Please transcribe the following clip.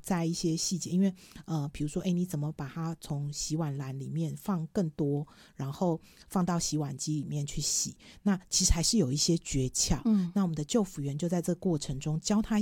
在一些细节，因为比如说你怎么把它从洗碗篮里面放更多，然后放到洗碗机里面去洗，那其实还是有一些诀窍。那我们的就服员就在这个过程中教他